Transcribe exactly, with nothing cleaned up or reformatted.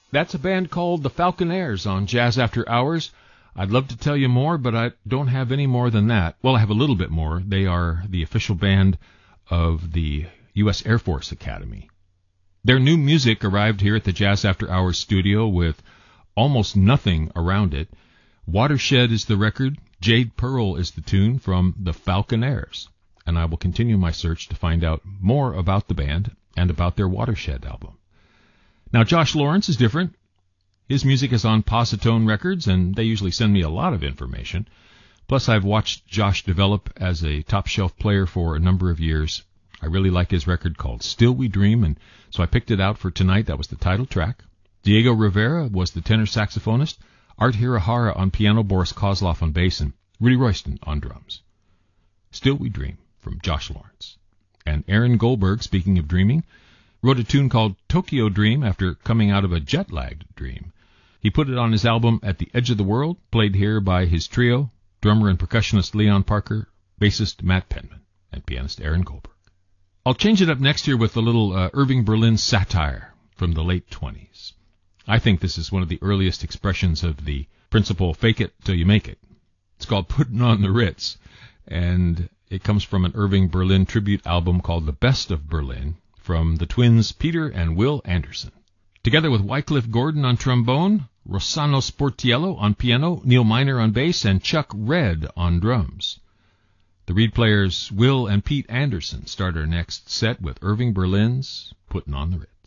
That's a band called the Falconaires on Jazz After Hours. I'd love to tell you more, but I don't have any more than that. Well, I have a little bit more. They are the official band of the U S Air Force Academy. Their new music arrived here at the Jazz After Hours studio with almost nothing around it. Watershed is the record. Jade Pearl is the tune from the Falconaires. And I will continue my search to find out more about the band and about their Watershed album. Now, Josh Lawrence is different. His music is on Positone Records, and they usually send me a lot of information. Plus, I've watched Josh develop as a top-shelf player for a number of years. I really like his record called Still We Dream, and so I picked it out for tonight. That was the title track. Diego Rivera was the tenor saxophonist, Art Hirahara on piano, Boris Kozlov on bass, and Rudy Royston on drums. Still We Dream from Josh Lawrence. And Aaron Goldberg, speaking of dreaming, wrote a tune called Tokyo Dream after coming out of a jet-lagged dream. He put it on his album At the Edge of the World, played here by his trio, drummer and percussionist Leon Parker, bassist Matt Penman, and pianist Aaron Goldberg. I'll change it up next year with a little uh, Irving Berlin satire from the late twenties. I think this is one of the earliest expressions of the principle, fake it till you make it. It's called Putting on the Ritz, and it comes from an Irving Berlin tribute album called The Best of Berlin, from the twins Peter and Will Anderson. Together with Wycliffe Gordon on trombone, Rossano Sportiello on piano, Neil Miner on bass, and Chuck Red on drums. The reed players Will and Pete Anderson start our next set with Irving Berlin's Puttin' on the Ritz.